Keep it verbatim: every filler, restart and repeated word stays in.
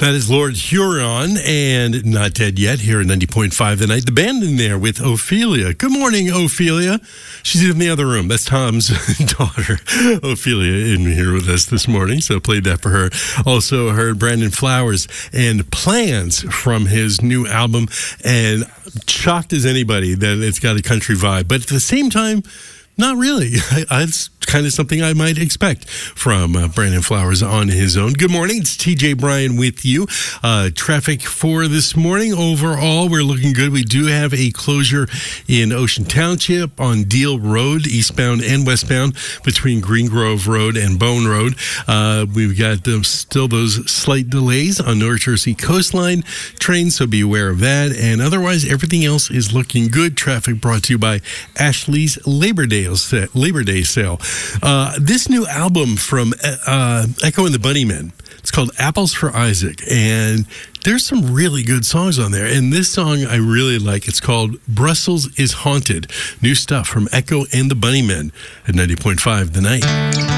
That is Lord Huron and Not Dead Yet here at ninety point five The Night. The band in there with Ophelia. Good morning, Ophelia. She's in the other room. That's Tom's daughter, Ophelia, in here with us this morning. So played that for her. Also heard Brandon Flowers and Plans from his new album. And shocked as anybody that it's got a country vibe. But at the same time, not really. I, I, it's kind of something I might expect from uh, Brandon Flowers on his own. Good morning. It's T J Bryan with you. Uh, traffic for this morning. Overall, we're looking good. We do have a closure in Ocean Township on Deal Road, eastbound and westbound, between Green Grove Road and Bone Road. Uh, we've got um, still those slight delays on North Jersey Coastline trains, so be aware of that. And otherwise, everything else is looking good. Traffic brought to you by Ashley's Labor Day, Labor Day sale. Uh, this new album from uh, Echo and the Bunnymen, it's called Apples for Isaac, and there's some really good songs on there. And this song I really like. It's called Brussels is Haunted. New stuff from Echo and the Bunnymen at ninety point five The Night.